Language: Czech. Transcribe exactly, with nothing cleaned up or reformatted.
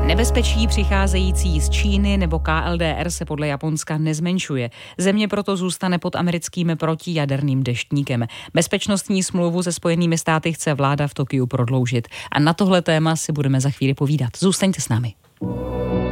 Nebezpečí přicházející z Číny nebo K L D R se podle Japonska nezmenšuje. Země proto zůstane pod americkým protijaderným deštníkem. Bezpečnostní smlouvu se Spojenými státy chce vláda v Tokiu prodloužit. A na tohle téma si budeme za chvíli povídat. Zůstaňte s námi.